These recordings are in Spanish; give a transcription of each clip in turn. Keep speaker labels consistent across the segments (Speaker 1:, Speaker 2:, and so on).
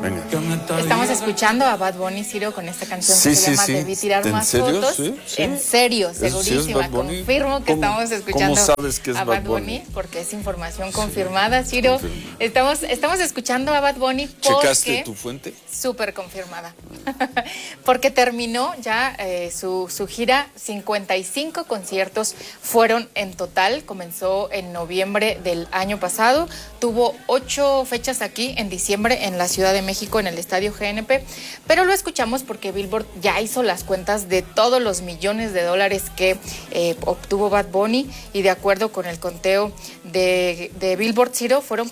Speaker 1: Venga.
Speaker 2: Estamos escuchando a Bad Bunny, Ciro, con esta canción que se llama Debí tirar más fotos.
Speaker 1: ¿Sí?
Speaker 2: En serio, segurísima. Confirmo que estamos escuchando
Speaker 1: sabes que es
Speaker 2: a Bad Bunny, porque es información confirmada, Ciro. Estamos escuchando a Bad Bunny porque...
Speaker 1: ¿Checaste tu fuente?
Speaker 2: Súper confirmada. Porque terminó ya su gira. 55 conciertos fueron en total. Comenzó en noviembre del año pasado. Tuvo 8 fechas aquí en diciembre en la Ciudad de México, en el Estadio GNP. Pero lo escuchamos porque Billboard ya hizo las cuentas de todos los millones de dólares que obtuvo Bad Bunny. Y de acuerdo con el conteo de Billboard, Ciro, fueron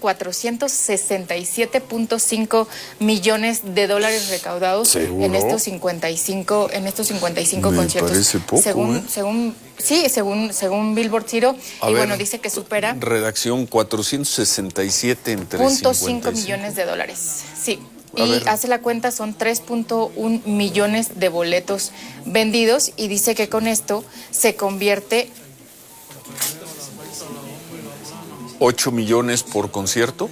Speaker 2: 467.5 millones de dólares recaudados.
Speaker 1: ¿Seguro?
Speaker 2: en estos 55 conciertos.
Speaker 1: Parece poco,
Speaker 2: según Billboard, Ciro. Y bueno, dice que supera
Speaker 1: redacción 467 entre
Speaker 2: 0.5 millones de dólares. Sí. Y hace la cuenta, son 3.1 millones de boletos vendidos, y dice que con esto se convierte
Speaker 1: 8 millones por concierto.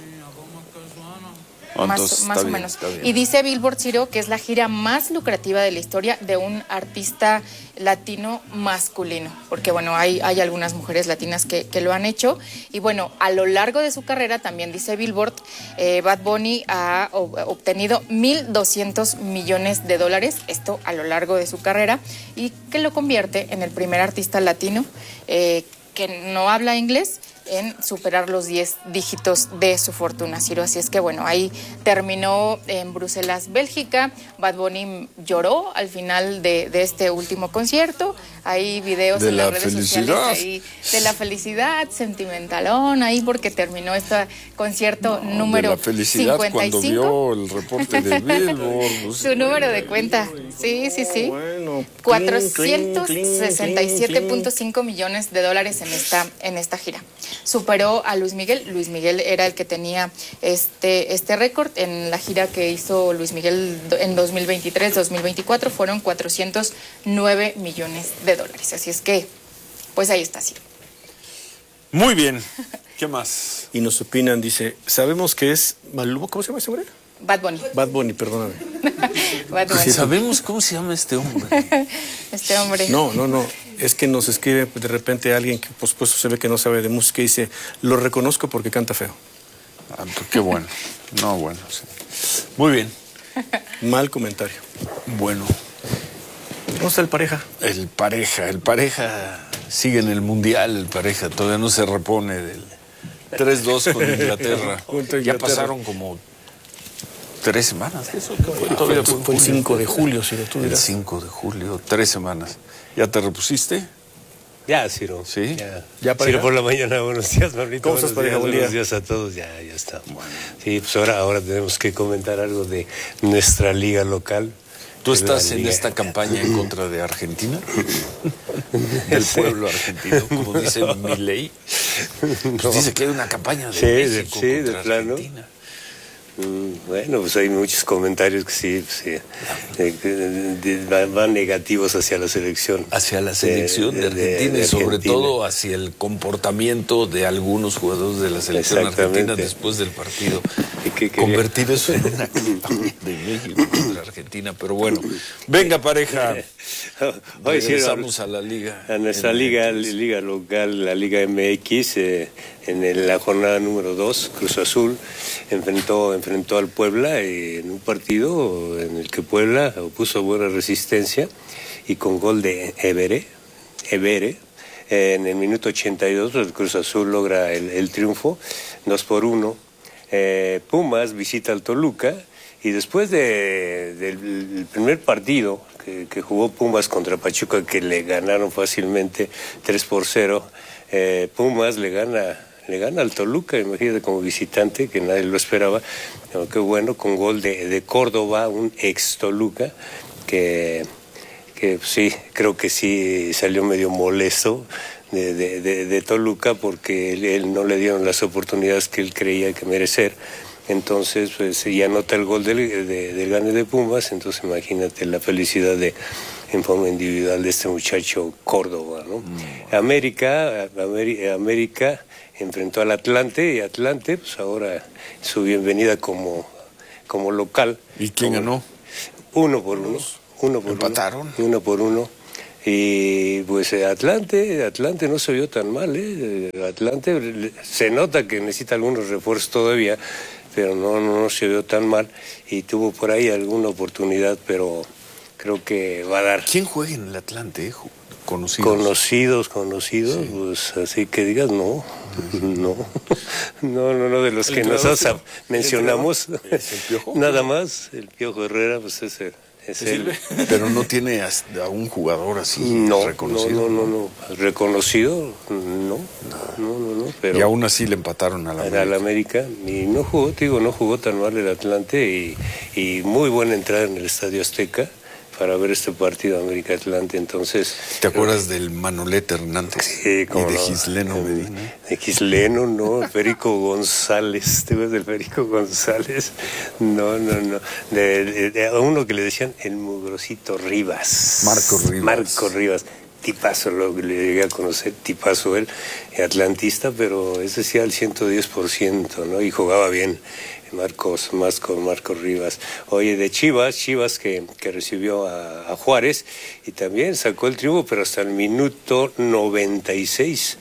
Speaker 2: Más o menos. Y dice Billboard, Ciro, que es la gira más lucrativa de la historia de un artista latino masculino, porque bueno, hay algunas mujeres latinas que lo han hecho. Y bueno, a lo largo de su carrera, también dice Billboard, Bad Bunny ha obtenido 1.200 millones de dólares, esto a lo largo de su carrera, y que lo convierte en el primer artista latino que no habla inglés en superar los 10 dígitos de su fortuna, Ciro. Así es que bueno, ahí terminó en Bruselas, Bélgica. Bad Bunny lloró al final de este último concierto. Hay videos en las redes sociales ahí de la felicidad, sentimentalón, ahí porque terminó este concierto número 55.
Speaker 1: Cuando vio el reporte de Billboard.
Speaker 2: Su número de cuenta, sí.
Speaker 3: Bueno,
Speaker 2: 467.5 millones de dólares en esta gira. Superó a Luis Miguel. Luis Miguel era el que tenía este récord. En la gira que hizo Luis Miguel en 2023-2024 fueron 409 millones de dólares. Así es que, pues ahí está, Ciro.
Speaker 1: Muy bien. ¿Qué más?
Speaker 3: Y nos opinan, dice, sabemos que es Maluma, ¿cómo se llama ese hombre?
Speaker 2: Bad Bunny.
Speaker 3: Bad Bunny, perdóname.
Speaker 2: Bad Bunny.
Speaker 1: ¿Sabemos cómo se llama este hombre?
Speaker 2: Este hombre.
Speaker 3: No. Es que nos escribe de repente alguien que pues se ve que no sabe de música y dice, lo reconozco porque canta feo.
Speaker 1: Ah, pues qué bueno. No, bueno, sí. Muy bien.
Speaker 3: Mal comentario.
Speaker 1: Bueno.
Speaker 3: ¿Cómo está el pareja?
Speaker 1: El pareja sigue en el mundial, el pareja todavía no se repone del 3-2 con Inglaterra. Ya pasaron como 3 semanas. Eso
Speaker 3: fue el 5 de julio, si tú dirás.
Speaker 1: El 5 de julio, 3 semanas. ¿Ya te repusiste?
Speaker 4: Ya, Ciro.
Speaker 1: ¿Sí?
Speaker 3: ¿Ya pareja?
Speaker 4: Ciro, por la mañana, buenos días, Maurito.
Speaker 3: ¿Cómo estás, pareja?
Speaker 4: Buenos días a todos, ya está. Bueno. Sí, pues ahora tenemos que comentar algo de nuestra liga local.
Speaker 1: ¿Tú estás en esta campaña en contra de Argentina? Del pueblo argentino, como dice Milei. Pues dice que hay una campaña de México contra Argentina.
Speaker 4: Bueno, pues hay muchos comentarios que van negativos hacia la selección.
Speaker 1: Hacia la selección de Argentina y sobre todo hacia el comportamiento de algunos jugadores de la selección argentina después del partido. Convertir eso en una campaña de México contra Argentina. Pero bueno, venga pareja, regresamos a la liga.
Speaker 4: A nuestra liga local, la Liga MX, en la jornada número 2, Cruz Azul enfrentó al Puebla en un partido en el que Puebla opuso buena resistencia y con gol de Evere, en el minuto 82 el Cruz Azul logra el triunfo 2-1. Pumas visita al Toluca y después del primer partido que jugó Pumas contra Pachuca, que le ganaron fácilmente 3-0, Pumas le gana al Toluca, imagínate, como visitante, que nadie lo esperaba. Pero qué bueno, con gol de Córdoba, un ex Toluca, que sí, creo que sí salió medio molesto de Toluca, porque él no le dieron las oportunidades que él creía que merecer. Entonces, pues, y anota el gol del gane de Pumas. Entonces, imagínate la felicidad en forma individual de este muchacho Córdoba, ¿no? América enfrentó al Atlante, y Atlante, pues ahora su bienvenida como como local.
Speaker 1: ¿Y quién ganó?
Speaker 4: 1-1.
Speaker 1: ¿Empataron?
Speaker 4: 1-1. Y pues Atlante no se vio tan mal, Atlante se nota que necesita algunos refuerzos todavía, pero no se vio tan mal y tuvo por ahí alguna oportunidad, pero creo que va a dar.
Speaker 1: ¿Quién juega en el Atlante? Conocidos,
Speaker 4: sí. Pues así que digas no, de los que nosotros mencionamos,
Speaker 1: ¿Es el Piojo?
Speaker 4: Nada más, el Piojo Herrera, pues ese es él.
Speaker 1: Pero no tiene a un jugador así reconocido.
Speaker 4: No, reconocido, no. Pero
Speaker 1: y aún así le empataron a la
Speaker 4: América y no jugó tan mal el Atlante y muy buena entrada en el Estadio Azteca para ver este partido América-Atlante. Entonces,
Speaker 1: ¿te acuerdas del Manolete Hernández?
Speaker 4: Sí,
Speaker 1: y de Gisleno Medina.
Speaker 4: De Gisleno, no, Federico González. ¿Te acuerdas del Federico González? No. De uno que le decían el mugrosito Rivas. Marco Rivas. Tipazo, lo que le llegué a conocer, tipazo él, atlantista, pero ese sí al 110%, ¿no? Y jugaba bien. Marco Rivas. Oye, de Chivas que recibió a Juárez y también sacó el triunfo, pero hasta el minuto 96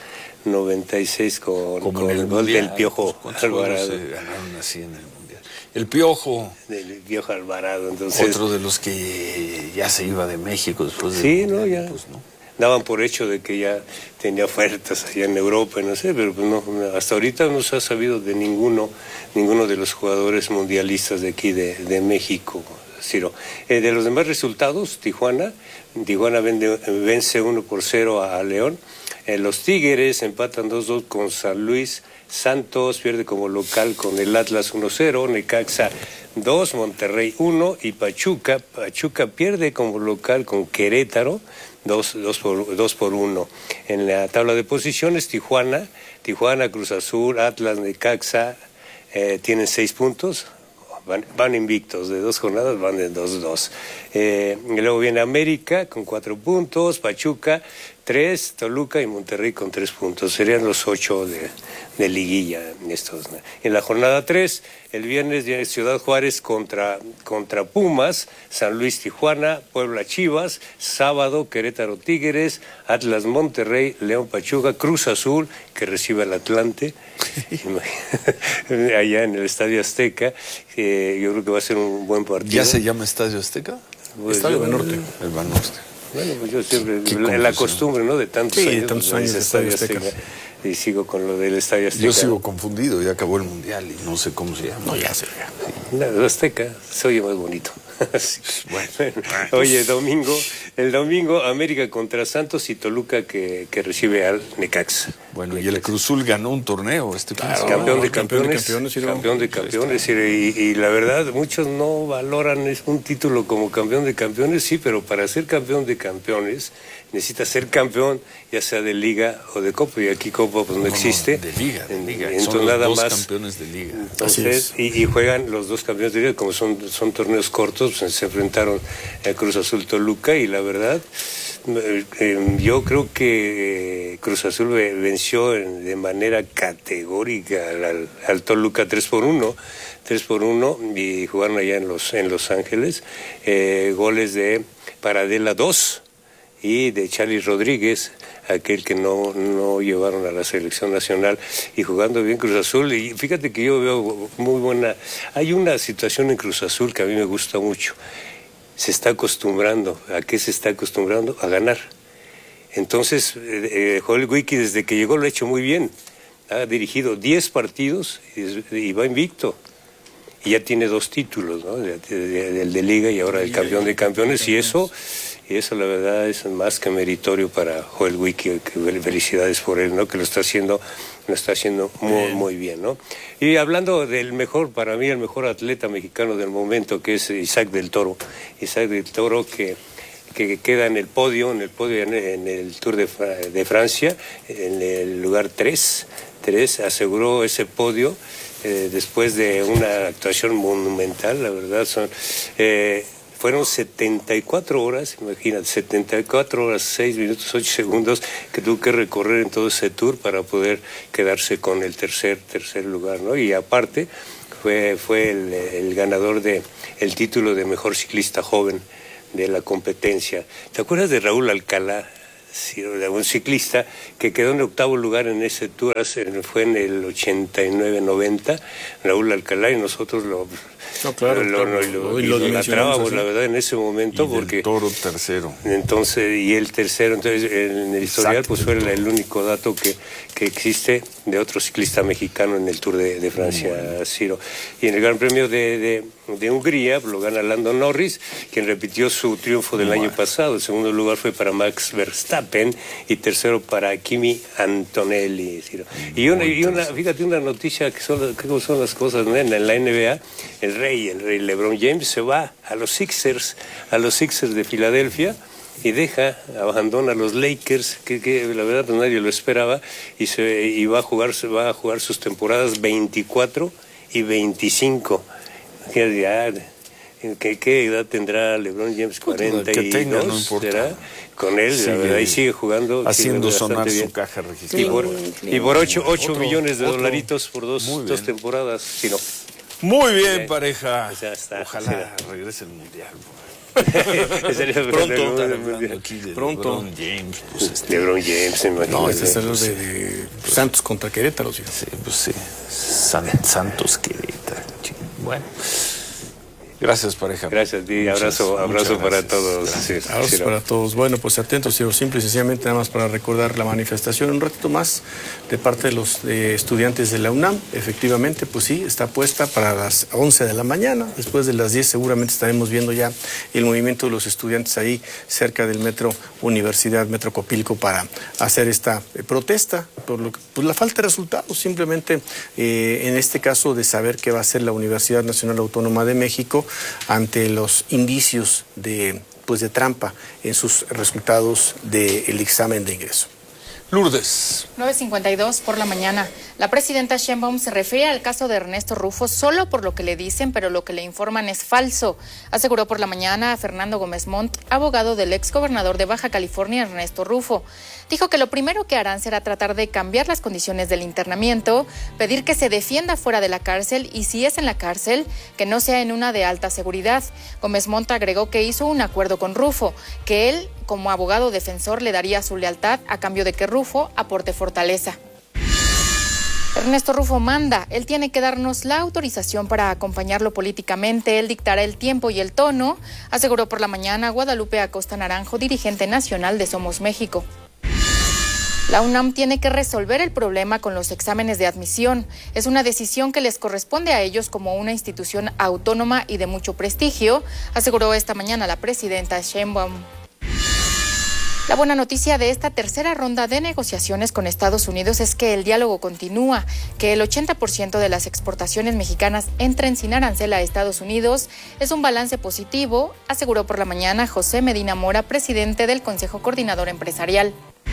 Speaker 4: con el gol del Piojo Alvarado.
Speaker 1: Ganaron así en el Mundial. El Piojo.
Speaker 4: Del Piojo Alvarado, entonces.
Speaker 1: Otro de los que ya se iba de México después de.
Speaker 4: Sí, no, ya. Pues, ¿no? Daban por hecho de que ya tenía ofertas allá en Europa, no sé, pero pues no, hasta ahorita no se ha sabido de ninguno de los jugadores mundialistas de aquí de México, Ciro. De los demás resultados, Tijuana vence 1-0 a León. Los Tigres empatan 2-2 con San Luis. Santos pierde como local con el Atlas 1-0. Necaxa 2, Monterrey 1 y Pachuca pierde como local con Querétaro 2-1. En la tabla de posiciones, Tijuana, Cruz Azul, Atlas, Necaxa tienen 6 puntos. Van invictos, de 2 jornadas van de 2-2. Y luego viene América con 4 puntos, Pachuca 3, Toluca y Monterrey con 3 puntos. Serían los 8 de liguilla estos, ¿no? En la jornada 3, el viernes viene Ciudad Juárez contra Pumas, San Luis Tijuana, Puebla Chivas, sábado Querétaro Tigres, Atlas Monterrey, León Pachuca, Cruz Azul que recibe al Atlante allá en el Estadio Azteca. Yo creo que va a ser un buen partido.
Speaker 1: ¿Ya se llama Estadio Azteca?
Speaker 3: Pues Estadio Banorte.
Speaker 1: El Banorte.
Speaker 4: Bueno, pues yo siempre, la costumbre, ¿no? De tantos años
Speaker 3: de Estadio Azteca.
Speaker 4: Y sigo con lo del Estadio Azteca.
Speaker 1: Yo sigo confundido, ya acabó el Mundial y no sé cómo se llama.
Speaker 3: No, ya sé.
Speaker 4: El Azteca se oye más bonito. Bueno. Oye, el domingo América contra Santos y Toluca que recibe al Necaxa.
Speaker 1: Bueno, y el Cruz Azul ganó un torneo
Speaker 4: campeón de campeones y la verdad muchos no valoran un título como campeón de campeones, sí, pero para ser campeón de campeones necesita ser campeón ya sea de liga o de copa, y aquí copa pues no existe.
Speaker 1: De liga.
Speaker 4: Entonces,
Speaker 1: son los
Speaker 4: nada
Speaker 1: dos
Speaker 4: más
Speaker 1: campeones de liga.
Speaker 4: Entonces, y juegan los dos campeones de liga, como son torneos cortos, pues, se enfrentaron a Cruz Azul Toluca y la verdad yo creo que Cruz Azul venció de manera categórica al Toluca 3-1 y jugaron allá en Los Ángeles. Goles de Paradela 2 y de Charly Rodríguez, aquel que no llevaron a la selección nacional, y jugando bien Cruz Azul. Y fíjate que yo veo muy buena. Hay una situación en Cruz Azul que a mí me gusta mucho. Se está acostumbrando. ¿A qué se está acostumbrando? A ganar. Entonces, Joel Wiki desde que llegó lo ha hecho muy bien. Ha dirigido 10 partidos y va invicto. Y ya tiene 2 títulos, ¿no? El de Liga y ahora el campeón de campeones. Y eso la verdad es más que meritorio para Joel Wiki. Felicidades por él, ¿no? Que lo está haciendo muy bien, ¿no? Y hablando del mejor, para mí el mejor atleta mexicano del momento, que es Isaac del Toro que queda en el podio en el Tour de Francia, en el lugar 3, aseguró ese podio después de una actuación monumental. La verdad fueron 74 horas, imagínate, 74 horas, 6 minutos, 8 segundos que tuvo que recorrer en todo ese tour para poder quedarse con el tercer lugar, ¿no? Y aparte, fue el ganador del título de mejor ciclista joven de la competencia. ¿Te acuerdas de Raúl Alcalá? Sí, un ciclista que quedó en 8º lugar en ese Tour, fue en el 89-90, Raúl Alcalá, y nosotros lo idolatrábamos, la verdad, en ese momento, porque
Speaker 1: el Toro tercero.
Speaker 4: Entonces, y el tercero, entonces en el historial pues fue el único dato que existe de otro ciclista mexicano en el Tour de Francia, Ciro. Y en el Gran Premio de Hungría lo gana Lando Norris, quien repitió su triunfo del año pasado. El segundo lugar fue para Max Verstappen y tercero para Kimi Antonelli, Ciro. Fíjate una noticia que cómo son las cosas, ¿no? En la NBA, el rey LeBron James se va a los Sixers de Filadelfia y abandona a los Lakers, que la verdad nadie lo esperaba, y va a jugar sus temporadas 24 y 25. ¿Qué edad tendrá LeBron James? 42,
Speaker 1: que tenga, no importa.
Speaker 4: ¿Será? Con él, la verdad, ahí sigue jugando.
Speaker 1: Haciendo sonar su caja registrada.
Speaker 4: Y por 8 millones de dolaritos por dos temporadas. Si no.
Speaker 1: Muy bien, pareja.
Speaker 4: Ya está.
Speaker 1: Ojalá regrese el Mundial. Pronto. LeBron James.
Speaker 4: LeBron James, imagínate.
Speaker 3: No, este es el de Santos contra Querétaro. Sí,
Speaker 1: pues sí. Santos Querétaro. Bueno. Gracias, pareja.
Speaker 4: Gracias a ti. Abrazo para todos.
Speaker 3: Abrazo para todos. Bueno, pues atentos, simple y sencillamente nada más para recordar la manifestación un ratito más de parte de los estudiantes de la UNAM. Efectivamente, pues sí, está puesta para las 11 de la mañana. Después de las 10 seguramente estaremos viendo ya el movimiento de los estudiantes ahí cerca del Metro Universidad, Metro Copilco, para hacer esta protesta por la falta de resultados, simplemente en este caso de saber qué va a hacer la Universidad Nacional Autónoma de México ante los indicios de trampa en sus resultados del examen de ingreso.
Speaker 1: Lourdes.
Speaker 2: 9:52 por la mañana. La presidenta Sheinbaum se refiere al caso de Ernesto Rufo solo por lo que le dicen, pero lo que le informan es falso. Aseguró por la mañana a Fernando Gómez Montt, abogado del exgobernador de Baja California, Ernesto Rufo. Dijo que lo primero que harán será tratar de cambiar las condiciones del internamiento, pedir que se defienda fuera de la cárcel y si es en la cárcel, que no sea en una de alta seguridad. Gómez Montt agregó que hizo un acuerdo con Rufo, que él, como abogado defensor, le daría su lealtad a cambio de que Rufo aporte fortaleza. Ernesto Rufo manda, él tiene que darnos la autorización para acompañarlo políticamente, él dictará el tiempo y el tono, aseguró por la mañana Guadalupe Acosta Naranjo, dirigente nacional de Somos México. La UNAM tiene que resolver el problema con los exámenes de admisión. Es una decisión que les corresponde a ellos como una institución autónoma y de mucho prestigio, aseguró esta mañana la presidenta Sheinbaum. La buena noticia de esta tercera ronda de negociaciones con Estados Unidos es que el diálogo continúa, que el 80% de las exportaciones mexicanas entren sin arancel a Estados Unidos es un balance positivo, aseguró por la mañana José Medina Mora, presidente del Consejo Coordinador Empresarial.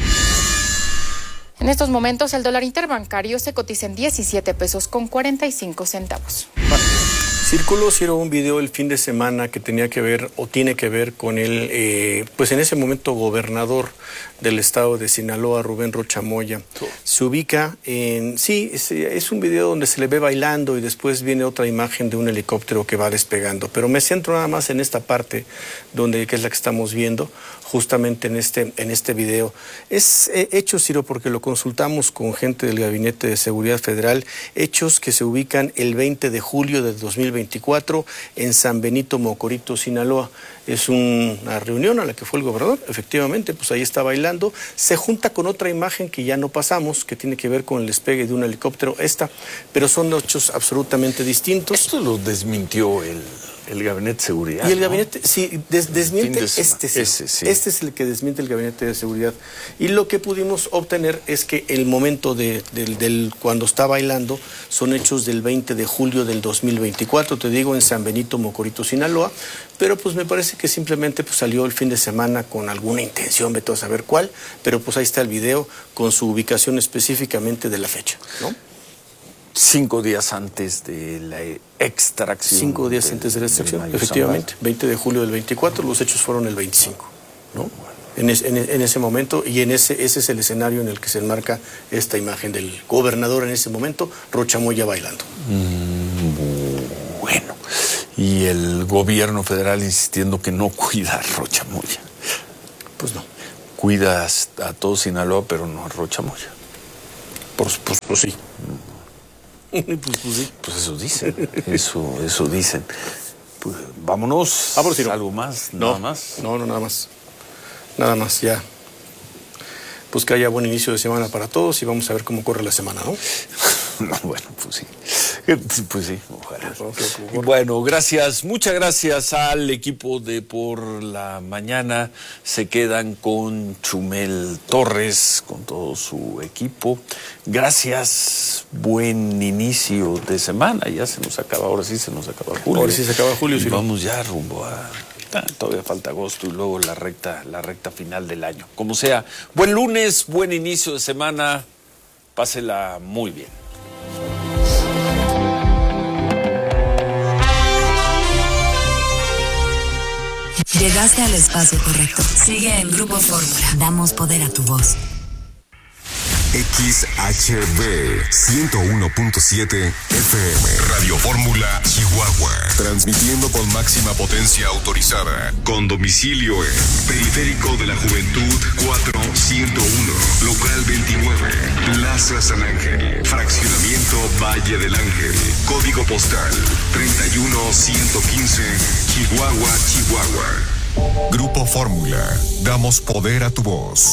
Speaker 2: En estos momentos el dólar interbancario se cotiza en 17 pesos con 45 centavos.
Speaker 3: Circuló, Ciro, un video el fin de semana que tenía que ver o tiene que ver con el, pues en ese momento gobernador del estado de Sinaloa, Rubén Rocha Moya. Se ubica en, sí, es un video donde se le ve bailando y después viene otra imagen de un helicóptero que va despegando. Pero me centro nada más en esta parte, que es la que estamos viendo, justamente en este video. Es hechos, Ciro, porque lo consultamos con gente del Gabinete de Seguridad Federal, hechos que se ubican el 20 de julio de 2024 en San Benito, Mocorito, Sinaloa. Es una reunión a la que fue el gobernador, efectivamente, pues ahí está bailando. Se junta con otra imagen que ya no pasamos, que tiene que ver con el despegue de un helicóptero, pero son hechos absolutamente distintos.
Speaker 1: Esto lo desmintió el Gabinete de Seguridad.
Speaker 3: Y el Gabinete, sí, desmiente
Speaker 1: sí.
Speaker 3: Este es el que desmiente el Gabinete de Seguridad. Y lo que pudimos obtener es que el momento cuando está bailando son hechos del 20 de julio del 2024, te digo, en San Benito, Mocorito, Sinaloa. Pero pues me parece que simplemente pues salió el fin de semana con alguna intención, vete a saber cuál, pero pues ahí está el video con su ubicación específicamente de la fecha, ¿no?
Speaker 1: 5 días antes de la extracción.
Speaker 3: 5 días antes de la extracción, efectivamente. 20 de julio del 24, los hechos fueron el 25, ¿no? En ese momento, y ese es el escenario en el que se enmarca esta imagen del gobernador en ese momento, Rocha Moya bailando.
Speaker 1: y el gobierno federal insistiendo que no cuida a Rocha Moya.
Speaker 3: Pues no.
Speaker 1: Cuida a todo Sinaloa, pero no a Rocha Moya.
Speaker 3: Pues sí. Pues sí.
Speaker 1: Pues eso dicen, eso dicen. Pues, vámonos.
Speaker 3: Por si no.
Speaker 1: ¿Algo más?
Speaker 3: No,
Speaker 1: ¿Nada más?
Speaker 3: No, nada más. Nada más, ya. Pues que haya buen inicio de semana para todos y vamos a ver cómo corre la semana, ¿no?
Speaker 1: No, bueno, pues sí. Pues sí, ojalá. Bueno, gracias, muchas gracias al equipo de Por la Mañana. Se quedan con Chumel Torres, con todo su equipo. Gracias, buen inicio de semana. Ya se nos acaba, ahora sí se nos acaba julio.
Speaker 3: Ahora sí se acaba julio, sí.
Speaker 1: Vamos ya rumbo a... Todavía falta agosto y luego la recta final del año. Como sea, buen lunes, buen inicio de semana. Pásela muy bien.
Speaker 5: Llegaste al espacio correcto. Sigue en Grupo Fórmula. Damos poder a tu voz.
Speaker 6: XHB 101.7 FM Radio Fórmula Chihuahua, transmitiendo con máxima potencia autorizada, con domicilio en Periférico de la Juventud 4101, local 29, Plaza San Ángel, fraccionamiento Valle del Ángel, código postal 31115, Chihuahua, Chihuahua. Grupo Fórmula, damos poder a tu voz.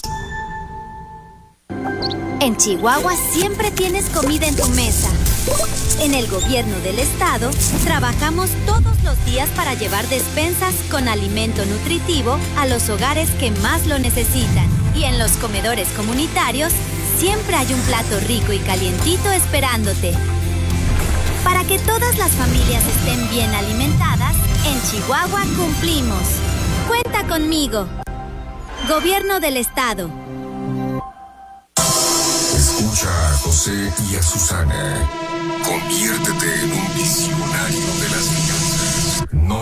Speaker 7: En Chihuahua siempre tienes comida en tu mesa. En el gobierno del estado, trabajamos todos los días para llevar despensas con alimento nutritivo a los hogares que más lo necesitan. Y en los comedores comunitarios, siempre hay un plato rico y calientito esperándote. Para que todas las familias estén bien alimentadas, en Chihuahua cumplimos. Cuenta conmigo. Gobierno del estado.
Speaker 6: Escucha a José y a Susana.